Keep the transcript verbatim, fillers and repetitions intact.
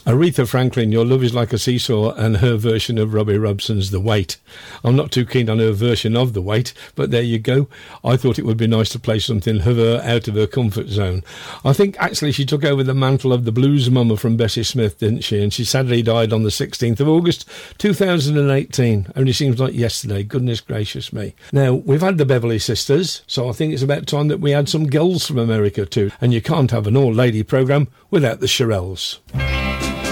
Aretha Franklin, Your Love Is Like a Seesaw, and her version of Robbie Robson's The Weight. I'm not too keen on her version of The Weight, but there you go. I thought it would be nice to play something of her out of her comfort zone. I think actually she took over the mantle of the blues mama from Bessie Smith, didn't she? And she sadly died on the sixteenth of August two thousand eighteen. Only seems like yesterday. Goodness gracious me. Now, we've had the Beverly Sisters, so I think it's about time that we had some girls from America too. And you can't have an all-lady programme without the Shirelles.